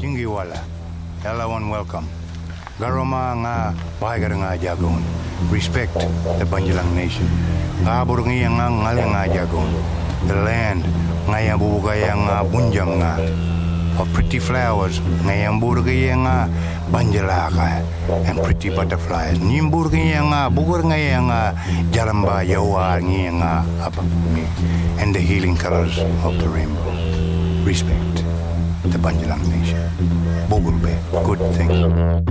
Shingiwala. Everyone welcome. Garoma nga bahagar nga jagon. Respect the Banjalang nation. Kabur nga ngalang nga jagon. The land nga bubugay nga bunjam nga. Of pretty flowers nga burgay nga banjalaka and pretty butterflies. Nimburgay nga bugur nga jaramba yawa nga and the healing colors of the rainbow. Respect the Banjalang nation. Bugurbe, good thing.